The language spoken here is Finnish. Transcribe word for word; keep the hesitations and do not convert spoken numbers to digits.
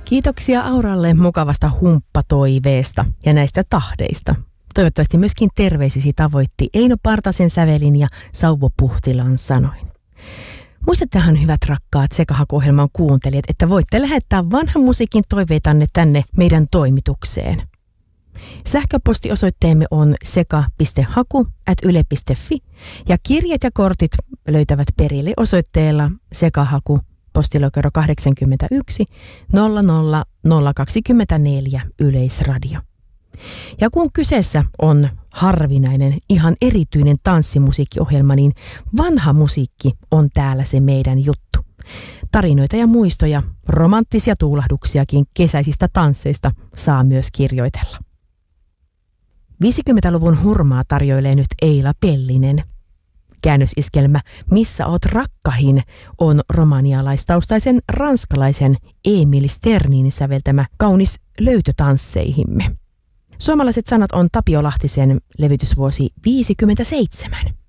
Kiitoksia Auralle mukavasta humppatoiveesta ja näistä tahdeista. Toivottavasti myöskin terveisisi tavoitti Eino Partasen sävelin ja Sauvo Puhtilan sanoin. Muistattehan hyvät rakkaat Sekahaku-ohjelman kuuntelijat, että voitte lähettää vanhan musiikin toiveitanne tänne meidän toimitukseen. Sähköpostiosoitteemme on seka piste haku ät yle piste fi ja kirjat ja kortit löytävät perille osoitteella Sekahaku postilokero kahdeksankymmentäyksi nolla nolla nolla kaksikymmentäneljä Yleisradio. Ja kun kyseessä on harvinainen, ihan erityinen tanssimusiikkiohjelma, niin vanha musiikki on täällä se meidän juttu. Tarinoita ja muistoja, romanttisia tuulahduksiakin kesäisistä tansseista saa myös kirjoitella. viisikymmentäluvun hurmaa tarjoilee nyt Eila Pellinen. Käännösiskelmä Missä oot rakkahin on romanialaistaustaisen ranskalaisen Emil Sternin säveltämä kaunis löytötansseihimme. Suomalaiset sanat on Tapio Lahtisen levytysvuosi viisikymmentäseitsemän.